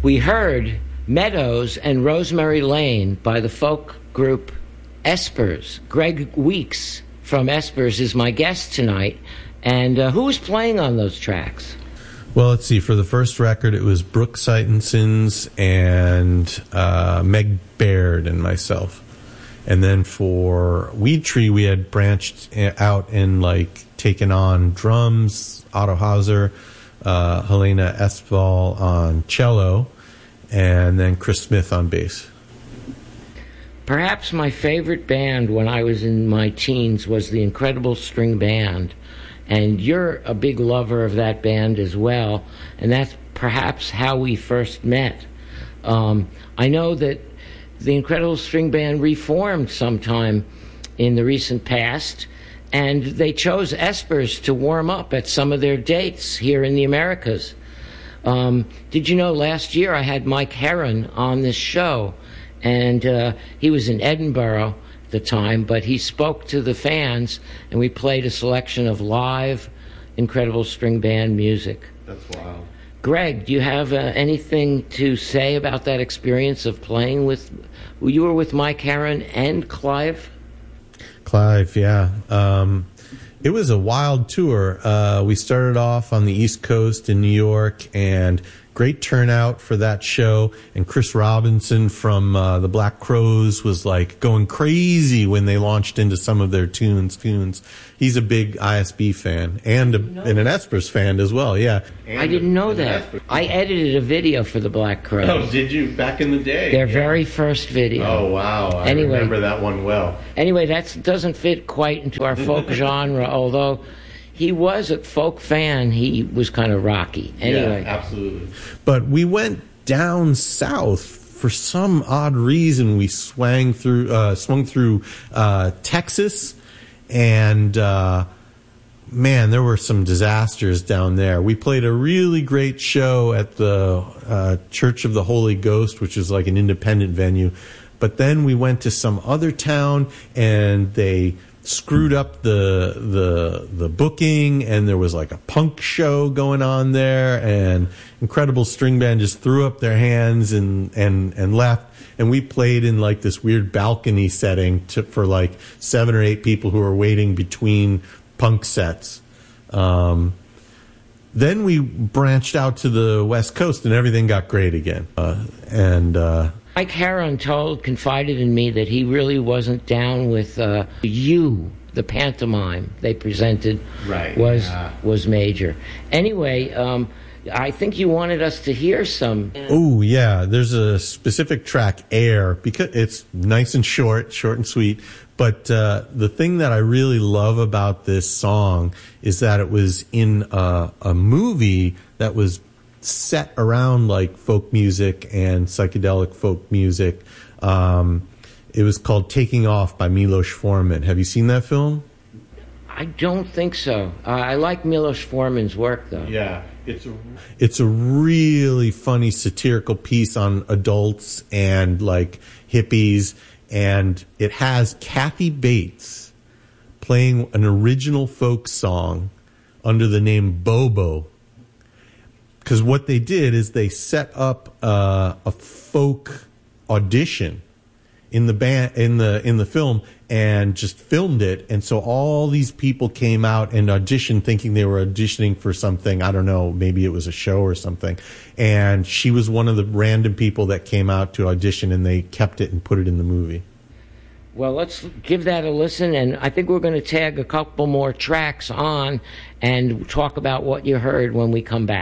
We heard Meadows and Rosemary Lane by the folk group Espers. Greg Weeks from Espers is my guest tonight. And who was playing on those tracks? Well, let's see. For the first record, it was Brooke Sitensons and Meg Baird and myself. And then for Weed Tree, we had branched out and taken on drums, Otto Hauser, Helena Espval on cello, and then Chris Smith on bass. Perhaps my favorite band when I was in my teens was the Incredible String Band. And you're a big lover of that band as well, and that's perhaps how we first met. I know that the Incredible String Band reformed sometime in the recent past, and they chose Espers to warm up at some of their dates here in the Americas. Did you know last year I had Mike Heron on this show, and he was in Edinburgh the time, but he spoke to the fans, and we played a selection of live Incredible String Band music. That's wild. Greg, do you have anything to say about that experience of playing with... You were with Mike Heron and Clive? Clive, yeah. It was a wild tour. We started off on the East Coast in New York, and great turnout for that show. And Chris Robinson from the Black Crowes was going crazy when they launched into some of their tunes. He's a big ISB fan and an Espers fan as well. Yeah, I didn't know that. I edited a video for the Black Crowes. Oh, did you? Back in the day? Their very first video. Oh, wow. I remember that one well. Anyway, that doesn't fit quite into our folk genre, although he was a folk fan. He was kind of rocky. Anyway. Yeah, absolutely. But we went down south for some odd reason. We swung through Texas, and man, there were some disasters down there. We played a really great show at the Church of the Holy Ghost, which is like an independent venue. But then we went to some other town, and they screwed up the booking, and there was a punk show going on there, and Incredible String Band just threw up their hands and left. And we played in this weird balcony setting for 7 or 8 people who were waiting between punk sets. Then we branched out to the West Coast, and everything got great again. Mike Heron confided in me that he really wasn't down with You, the pantomime they presented. Right, was major. Anyway, I think you wanted us to hear some. Oh, yeah. There's a specific track, Air, because it's nice and short and sweet. But the thing that I really love about this song is that it was in a movie that was set around folk music and psychedelic folk music. It was called Taking Off by Milos Forman. Have you seen that film? I don't think so. I like Milos Forman's work, though. Yeah, it's a really funny satirical piece on adults and hippies, and it has Kathy Bates playing an original folk song under the name Bobo. Because what they did is they set up a folk audition in the band in the film and just filmed it, and so all these people came out and auditioned thinking they were auditioning for something. I don't know, maybe it was a show or something. And she was one of the random people that came out to audition, and they kept it and put it in the movie. Well, let's give that a listen, and I think we're going to tag a couple more tracks on and talk about what you heard when we come back.